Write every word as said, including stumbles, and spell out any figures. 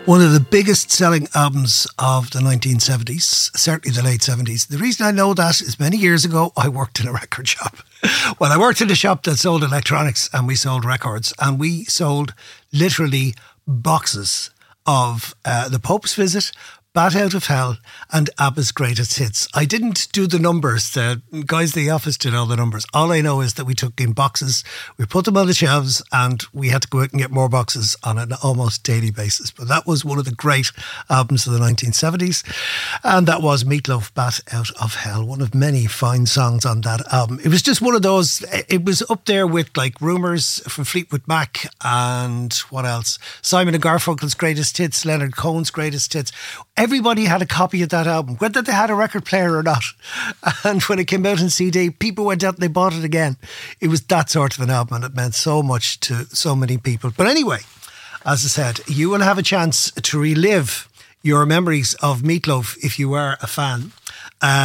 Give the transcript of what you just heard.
One of the biggest selling albums of the nineteen seventies, certainly the late seventies. The reason I know that is many years ago I worked in a record shop. Well, I worked in a shop that sold electronics and we sold records, and we sold literally boxes of uh, The Pope's Visit, Bat Out of Hell and ABBA's Greatest Hits. I didn't do the numbers. The guys in the office did all the numbers. All I know is that we took in boxes, we put them on the shelves, and we had to go out and get more boxes on an almost daily basis. But that was one of the great albums of the nineteen seventies. And that was Meat Loaf, Bat Out of Hell, one of many fine songs on that album. It was just one of those, it was up there with like Rumours from Fleetwood Mac and what else? Simon and Garfunkel's Greatest Hits, Leonard Cohen's Greatest Hits. Everybody had a copy of that album, whether they had a record player or not. And when it came out in C D, people went out and they bought it again. It was that sort of an album, and it meant so much to so many people. But anyway, as I said, you will have a chance to relive your memories of Meat Loaf if you are a fan.